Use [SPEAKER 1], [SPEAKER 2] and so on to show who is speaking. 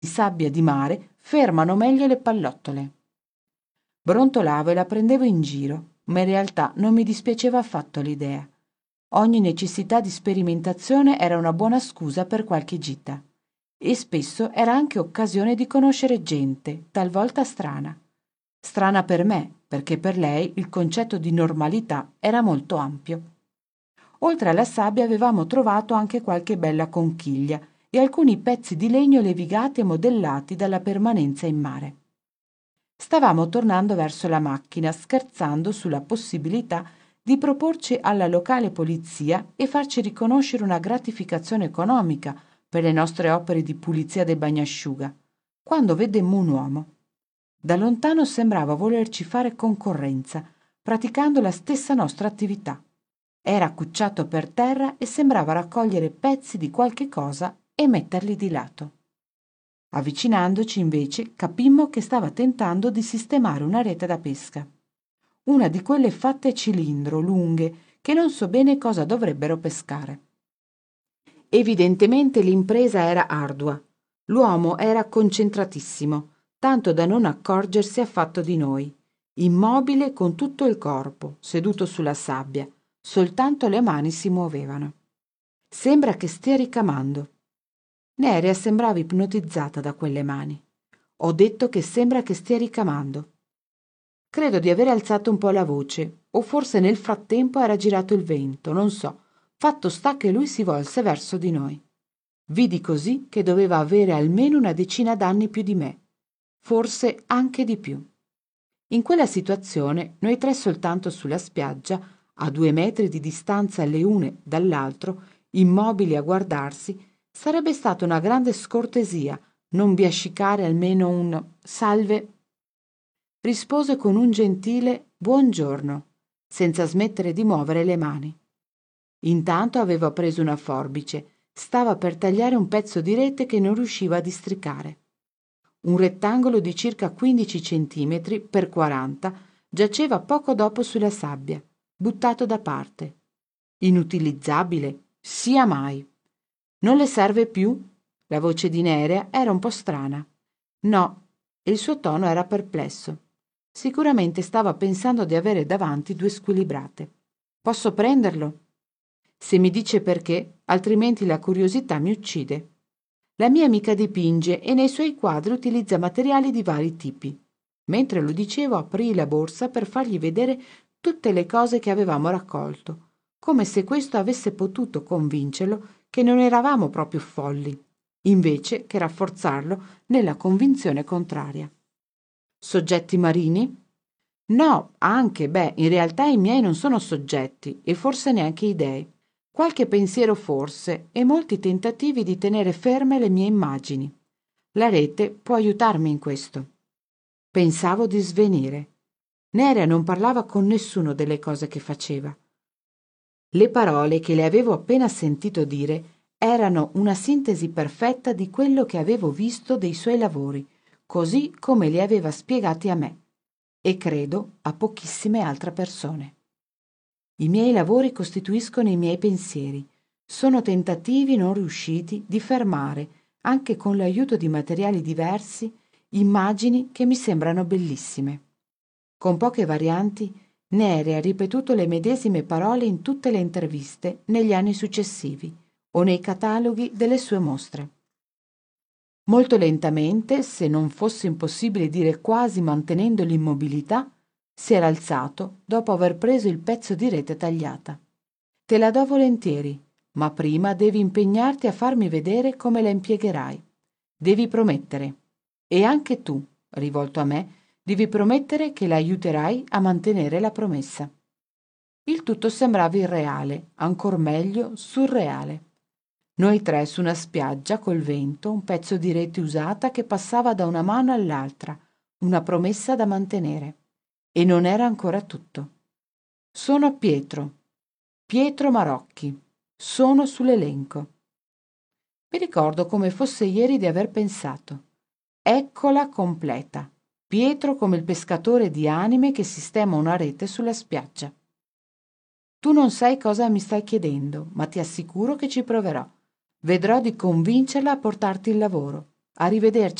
[SPEAKER 1] di sabbia di mare fermano meglio le pallottole. Brontolavo e la prendevo in giro, ma in realtà non mi dispiaceva affatto l'idea. Ogni necessità di sperimentazione era una buona scusa per qualche gita. E spesso era anche occasione di conoscere gente, talvolta strana. Strana per me, perché per lei il concetto di normalità era molto ampio. Oltre alla sabbia avevamo trovato anche qualche bella conchiglia e alcuni pezzi di legno levigati e modellati dalla permanenza in mare. Stavamo tornando verso la macchina, scherzando sulla possibilità di proporci alla locale polizia e farci riconoscere una gratificazione economica per le nostre opere di pulizia del bagnasciuga, quando vedemmo un uomo. Da lontano sembrava volerci fare concorrenza, praticando la stessa nostra attività. Era accucciato per terra e sembrava raccogliere pezzi di qualche cosa e metterli di lato. Avvicinandoci, invece, capimmo che stava tentando di sistemare una rete da pesca. Una di quelle fatte a cilindro, lunghe, che non so bene cosa dovrebbero pescare. Evidentemente l'impresa era ardua. L'uomo era concentratissimo, tanto da non accorgersi affatto di noi, immobile con tutto il corpo, seduto sulla sabbia. Soltanto le mani si muovevano. Sembra che stia ricamando. Nerea sembrava ipnotizzata da quelle mani. Ho detto che sembra che stia ricamando. Credo di aver alzato un po' la voce, o forse nel frattempo era girato il vento, non so. Fatto sta che lui si volse verso di noi. Vidi così che doveva avere almeno una decina d'anni più di me, forse anche di più. In quella situazione, noi tre soltanto sulla spiaggia, a 2 metri di distanza l'une dall'altro, immobili a guardarsi, sarebbe stata una grande scortesia non biascicare almeno un salve. Rispose con un gentile buongiorno, senza smettere di muovere le mani. Intanto aveva preso una forbice, stava per tagliare un pezzo di rete che non riusciva a districare. Un rettangolo di circa 15 centimetri per 40 giaceva poco dopo sulla sabbia, buttato da parte. Inutilizzabile, sia mai. Non le serve più? La voce di Nerea era un po' strana. No, e il suo tono era perplesso. Sicuramente stava pensando di avere davanti 2 squilibrate. Posso prenderlo? Se mi dice perché, altrimenti la curiosità mi uccide. La mia amica dipinge e nei suoi quadri utilizza materiali di vari tipi. Mentre lo dicevo, aprii la borsa per fargli vedere tutte le cose che avevamo raccolto, come se questo avesse potuto convincerlo che non eravamo proprio folli, invece che rafforzarlo nella convinzione contraria. Soggetti marini? No, anche, in realtà i miei non sono soggetti e forse neanche idee. Qualche pensiero forse e molti tentativi di tenere ferme le mie immagini. La rete può aiutarmi in questo. Pensavo di svenire. Nerea non parlava con nessuno delle cose che faceva. Le parole che le avevo appena sentito dire erano una sintesi perfetta di quello che avevo visto dei suoi lavori, così come li aveva spiegati a me, e credo a pochissime altre persone. I miei lavori costituiscono i miei pensieri, sono tentativi non riusciti di fermare, anche con l'aiuto di materiali diversi, immagini che mi sembrano bellissime. Con poche varianti, Neri ha ripetuto le medesime parole in tutte le interviste negli anni successivi o nei cataloghi delle sue mostre. Molto lentamente, se non fosse impossibile dire quasi mantenendo l'immobilità, si era alzato dopo aver preso il pezzo di rete tagliata. Te la do volentieri, ma prima devi impegnarti a farmi vedere come la impiegherai. Devi promettere. E anche tu, rivolto a me, devi promettere che la aiuterai a mantenere la promessa. Il tutto sembrava irreale, ancor meglio surreale. Noi tre su una spiaggia col vento, un pezzo di rete usata che passava da una mano all'altra, una promessa da mantenere. E non era ancora tutto. Sono Pietro Marocchi. Sono sull'elenco. Mi ricordo come fosse ieri di aver pensato. Eccola completa. Pietro come il pescatore di anime che sistema una rete sulla spiaggia. Tu non sai cosa mi stai chiedendo, ma ti assicuro che ci proverò. Vedrò di convincerla a portarti il lavoro. Arrivederci.